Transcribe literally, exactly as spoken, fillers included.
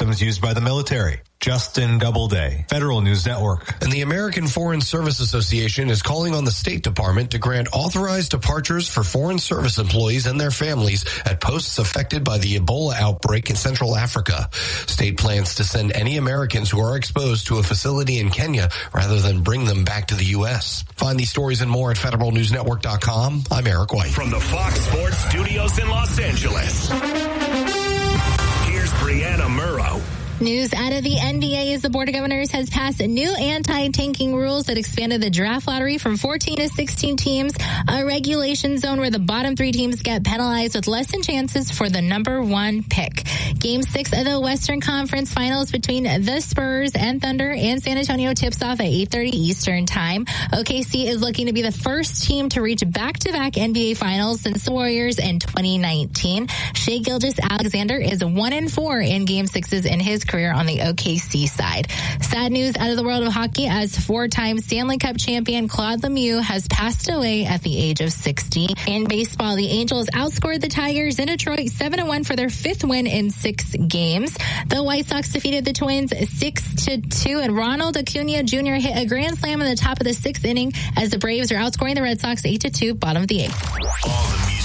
systems used by the military. Justin Doubleday, Federal News Network. And the American Foreign Service Association is calling on the State Department to grant authorized departures for foreign service employees and their families at posts affected by the Ebola outbreak in Central Africa. State plans to send any Americans who are exposed to a facility in Kenya rather than bring them back to the U S. Find these stories and more at federal news network dot com. I'm Eric White. From the Fox Sports Studios in Los Angeles, here's Brianna Murrow. News out of the N B A is the Board of Governors has passed new anti-tanking rules that expanded the draft lottery from fourteen to sixteen teams, a regulation zone where the bottom three teams get penalized with lessened chances for the number one pick. Game six of the Western Conference Finals between the Spurs and Thunder in San Antonio tips off at eight thirty Eastern Time. O K C is looking to be the first team to reach back-to-back N B A Finals since the Warriors in twenty nineteen. Shai Gilgeous-Alexander is one and four in Game Sixes in his career on the O K C side. Sad news out of the world of hockey as four-time Stanley Cup champion Claude Lemieux has passed away at the age of sixty. In baseball, the Angels outscored the Tigers in Detroit seven to one for their fifth win in six games. The White Sox defeated the Twins six to two, and Ronald Acuna Junior hit a grand slam in the top of the sixth inning as the Braves are outscoring the Red Sox eight to two, bottom of the eighth. All the